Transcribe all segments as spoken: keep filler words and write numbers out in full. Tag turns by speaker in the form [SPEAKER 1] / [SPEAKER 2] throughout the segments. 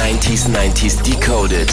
[SPEAKER 1] neunzig neunzig Decoded.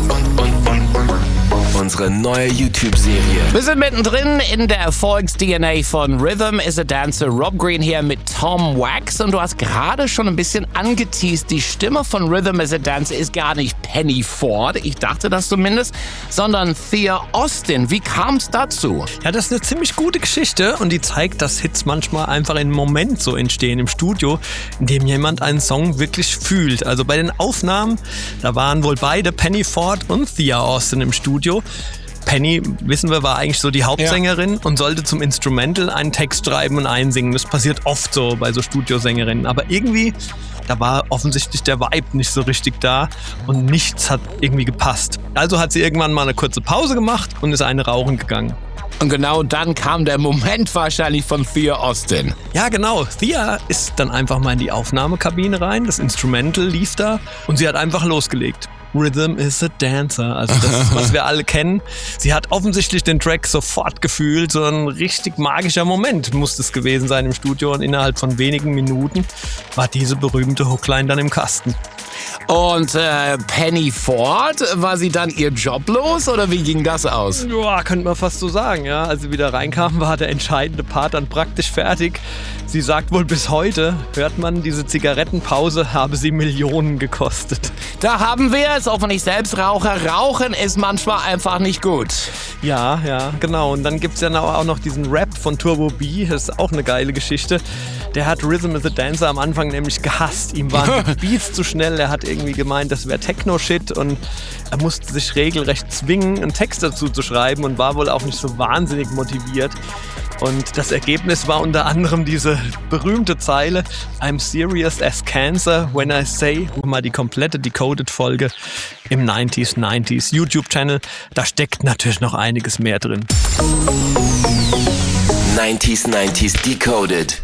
[SPEAKER 1] Unsere neue YouTube-Serie.
[SPEAKER 2] Wir sind mittendrin in der Erfolgs-D N A von Rhythm is a Dancer. Rob Green hier mit Tom Wax. Und du hast gerade schon ein bisschen angeteased, die Stimme von Rhythm is a Dancer ist gar nicht Penny Ford, ich dachte das zumindest, sondern Thea Austin. Wie kam es dazu?
[SPEAKER 3] Ja, das ist eine ziemlich gute Geschichte und die zeigt, dass Hits manchmal einfach in einem Moment so entstehen im Studio, in dem jemand einen Song wirklich fühlt. Also bei den Aufnahmen, da waren wohl beide, Penny Ford und Thea Austin im Studio. Penny, wissen wir, war eigentlich so die Hauptsängerin ja. und sollte zum Instrumental einen Text schreiben und einsingen. Das passiert oft so bei so Studiosängerinnen. Aber irgendwie, da war offensichtlich der Vibe nicht so richtig da und nichts hat irgendwie gepasst. Also hat sie irgendwann mal eine kurze Pause gemacht und ist eine rauchen gegangen.
[SPEAKER 2] Und genau dann kam der Moment wahrscheinlich von Thea Austin.
[SPEAKER 3] Ja, genau. Thea ist dann einfach mal in die Aufnahmekabine rein, das Instrumental lief da und sie hat einfach losgelegt. Rhythm is a Dancer, also das, was wir alle kennen. Sie hat offensichtlich den Track sofort gefühlt, so ein richtig magischer Moment muss es gewesen sein im Studio und innerhalb von wenigen Minuten war diese berühmte Hookline dann im Kasten.
[SPEAKER 2] Und äh, Penny Ford, war sie dann ihr Job los oder wie ging das aus?
[SPEAKER 3] Ja, könnte man fast so sagen, ja. Als sie wieder reinkam, war der entscheidende Part dann praktisch fertig. Sie sagt wohl, bis heute hört man, diese Zigarettenpause habe sie Millionen gekostet.
[SPEAKER 2] Da haben wir es, auch wenn ich selbst rauche. Rauchen ist manchmal einfach nicht gut.
[SPEAKER 3] Ja, ja, genau. Und dann gibt es ja auch noch diesen Rap von Turbo B, das ist auch eine geile Geschichte. Der hat Rhythm is a Dancer am Anfang nämlich gehasst. Ihm waren die Beats zu schnell, er hat irgendwie gemeint, das wäre Techno-Shit und er musste sich regelrecht zwingen, einen Text dazu zu schreiben und war wohl auch nicht so wahnsinnig motiviert. Und das Ergebnis war unter anderem diese berühmte Zeile I'm serious as cancer when I say, mal die komplette Decoded-Folge im neunzig neunzig YouTube-Channel. Da steckt natürlich noch einiges mehr drin.
[SPEAKER 1] neunzig neunzig Decoded.